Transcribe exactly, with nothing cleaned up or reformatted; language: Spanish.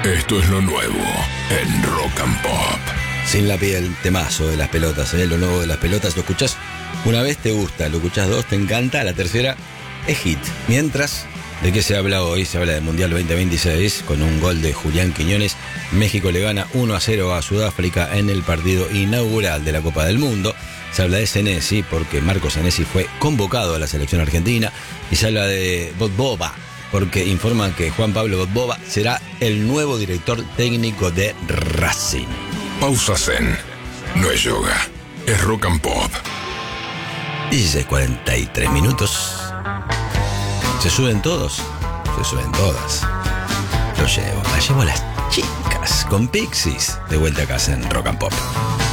Esto es lo nuevo en Rock and Pop. Sin la piel, temazo de las pelotas, ¿eh? Lo nuevo de las pelotas, lo escuchás una vez, te gusta, lo escuchás dos, te encanta, la tercera es hit. Mientras, ¿de qué se habla hoy? Se habla del Mundial veinte veintiséis, con un gol de Julián Quiñones. México le gana uno a cero a Sudáfrica en el partido inaugural de la Copa del Mundo. Se habla de Senesi, porque Marco Senesi fue convocado a la selección argentina. Y se habla de Botbova, porque informan que Juan Pablo Botbova será el nuevo director técnico de Racing. Pausa Zen. No es yoga, es Rock and Pop. dieciséis cuarenta y tres minutos. ¿Se suben todos? Se suben todas. Lo llevo, la llevo a las chicas con Pixies. De vuelta a casa en Rock and Pop.